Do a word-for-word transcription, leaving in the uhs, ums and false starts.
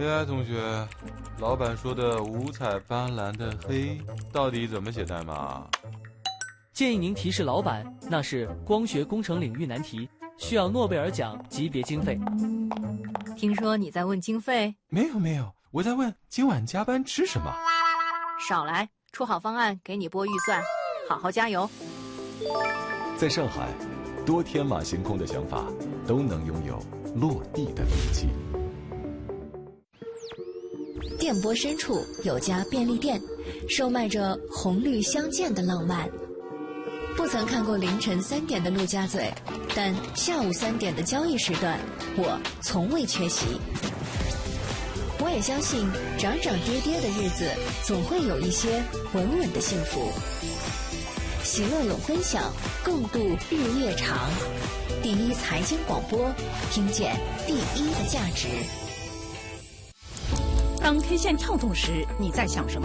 A I 同学，老板说的五彩斑斓的黑到底怎么写代码？ 建议您提示老板，那是光学工程领域难题，需要诺贝尔奖级别经费。 听说你在问经费？ 没有没有，我在问今晚加班吃什么。 少来，出好方案给你拨预算，好好加油。 在上海，多天马行空的想法都能拥有落地的勇气。 电波深处有家便利店，售卖着红绿相间的浪漫。不曾看过凌晨三点的陆家嘴，但下午三点的交易时段，我从未缺席。我也相信，涨涨跌跌的日子，总会有一些稳稳的幸福。喜乐永分享，共度日夜长。第一财经广播，听见第一的价值。 当 K 线跳动时，你在想什么？